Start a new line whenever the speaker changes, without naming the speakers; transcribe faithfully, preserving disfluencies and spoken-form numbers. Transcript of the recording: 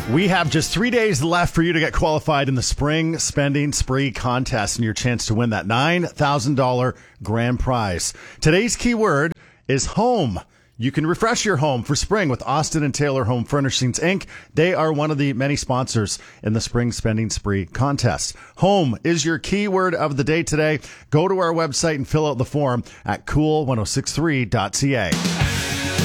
We have just three days left for you to get qualified in the Spring Spending Spree contest and your chance to win that nine thousand dollars grand prize. Today's keyword is home. You can refresh your home for spring with Austin and Taylor Home Furnishings, Incorporated. They are one of the many sponsors in the Spring Spending Spree contest. Home is your keyword of the day today. Go to our website and fill out the form at cool ten sixty-three dot c a.